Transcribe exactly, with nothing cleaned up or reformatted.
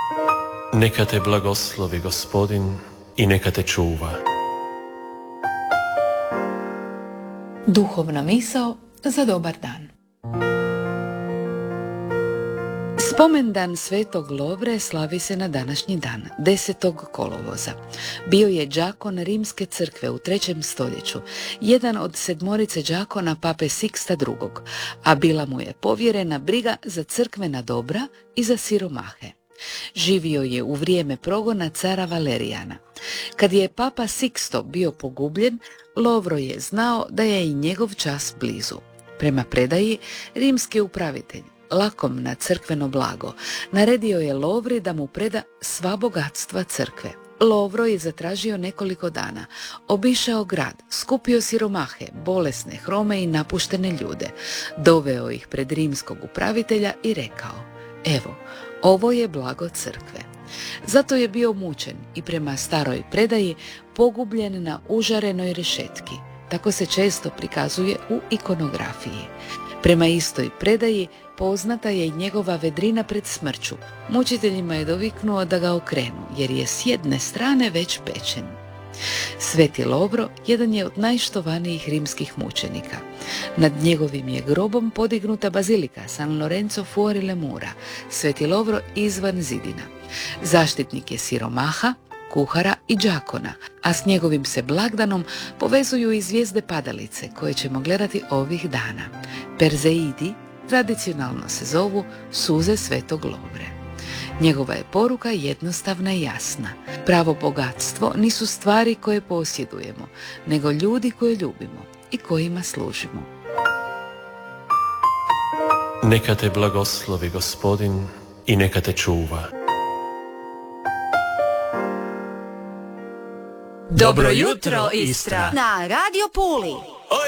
Neka te blagoslovi Gospodin i neka te čuva. Duhovna misao za dobar dan. Spomendan Svetog Lovre slavi se na današnji dan, desetog kolovoza. Bio je đakon Rimske crkve u trećem stoljeću, jedan od sedmorice đakona pape Siksta drugog, a bila mu je povjerena briga za crkvena dobra i za siromahe. Živio je u vrijeme progona cara Valerijana. Kad je papa Siksto bio pogubljen, Lovro je znao da je i njegov čas blizu. Prema predaji, rimski upravitelj, lakom na crkveno blago, naredio je Lovri da mu preda sva bogatstva crkve. Lovro je zatražio nekoliko dana, obišao grad, skupio siromahe, bolesne, hrome i napuštene ljude, doveo ih pred rimskog upravitelja i rekao: evo, ovo je blago crkve. Zato je bio mučen i prema staroj predaji pogubljen na užarenoj rešetki. Tako se često prikazuje u ikonografiji. Prema istoj predaji poznata je i njegova vedrina pred smrću. Mučiteljima je doviknuo da ga okrenu, jer je s jedne strane već pečen. Sveti Lovro jedan je od najštovanijih rimskih mučenika. Nad njegovim je grobom podignuta bazilika San Lorenzo fuori le mura, Sveti Lovro izvan zidina. Zaštitnik je siromaha, kuhara i đakona, a s njegovim se blagdanom povezuju i zvijezde padalice koje ćemo gledati ovih dana. Perzeidi tradicionalno se zovu suze Svetog Lovre. Njegova je poruka jednostavna i jasna. Pravo bogatstvo nisu stvari koje posjedujemo, nego ljudi koje ljubimo i kojima služimo. Neka te blagoslovi Gospodin i neka te čuva. Dobro jutro, Istra! Na Radio Puli!